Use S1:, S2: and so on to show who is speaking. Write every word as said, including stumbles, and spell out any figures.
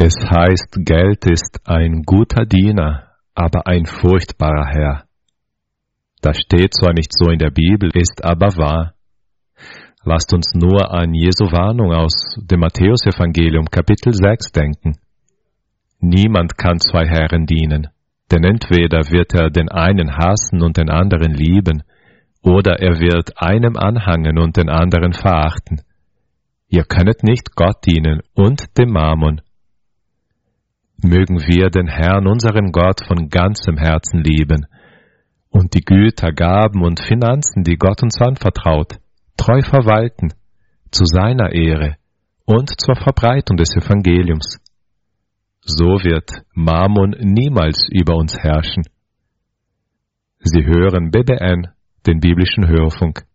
S1: Es heißt, Geld ist ein guter Diener, aber ein furchtbarer Herr. Das steht zwar nicht so in der Bibel, ist aber wahr. Lasst uns nur an Jesu Warnung aus dem Matthäusevangelium Kapitel sechs denken. Niemand kann zwei Herren dienen, denn entweder wird er den einen hassen und den anderen lieben, oder er wird einem anhangen und den anderen verachten. Ihr könnet nicht Gott dienen und dem Mammon. Mögen wir den Herrn, unseren Gott, von ganzem Herzen lieben und die Güter, Gaben und Finanzen, die Gott uns anvertraut, treu verwalten, zu seiner Ehre und zur Verbreitung des Evangeliums. So wird Mammon niemals über uns herrschen. Sie hören B B N, den biblischen Hörfunk.